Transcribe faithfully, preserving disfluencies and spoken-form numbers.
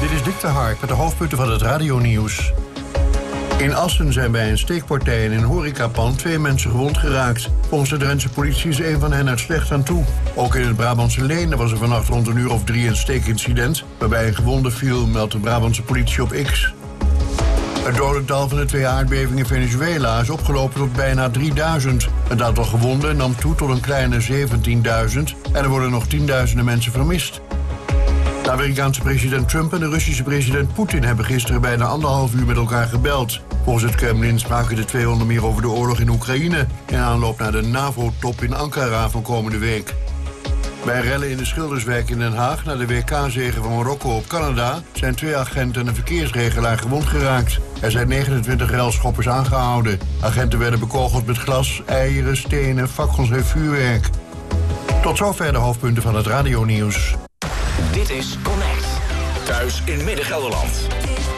Dit is Dick de Hark met de hoofdpunten van het radionieuws. In Assen zijn bij een steekpartij in een horecapand twee mensen gewond geraakt. Volgens de Drentse politie is een van hen er slecht aan toe. Ook in het Brabantse Leende was er vannacht rond een uur of drie een steekincident, waarbij een gewonde viel, meldt de Brabantse politie op X. Het dodental van de twee aardbevingen in Venezuela is opgelopen tot bijna drieduizend. Het aantal gewonden nam toe tot een kleine zeventienduizend en er worden nog tienduizenden mensen vermist. De Amerikaanse president Trump en de Russische president Poetin hebben gisteren bijna anderhalf uur met elkaar gebeld. Volgens het Kremlin spraken de twee onder meer over de oorlog in Oekraïne in aanloop naar de NAVO-top in Ankara van komende week. Bij rellen in de Schilderswijk in Den Haag na de W K-zege van Marokko op Canada zijn twee agenten en een verkeersregelaar gewond geraakt. Er zijn negenentwintig relschoppers aangehouden. Agenten werden bekogeld met glas, eieren, stenen, fakkels en vuurwerk. Tot zover de hoofdpunten van het radionieuws. Dit is Connect. Thuis in Midden-Gelderland.